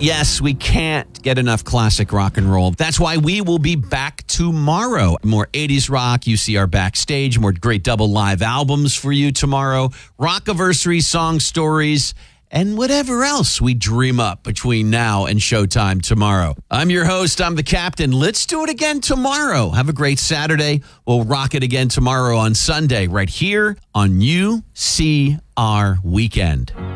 Yes, we can't get enough classic rock and roll. That's why we will be back tomorrow. More 80s rock. You see our backstage. More great double live albums for you tomorrow. Rockiversary song stories. And whatever else we dream up between now and showtime tomorrow. I'm your host. I'm the captain. Let's do it again tomorrow. Have a great Saturday. We'll rock it again tomorrow on Sunday right here on UCR Weekend.